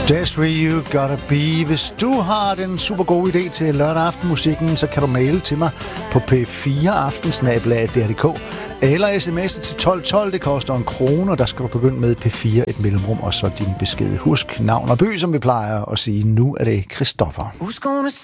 Desiree, you gotta be. Hvis du har den super gode idé til lørdag aftenmusikken, så kan du maile til mig på p4aftensnabelag.dr.dk eller sms'e til 1212. Det koster 1 krone, og der skal du begynde med P4 et mellemrum, og så din besked. Husk navn og by, som vi plejer at sige. Nu er det Christoffer.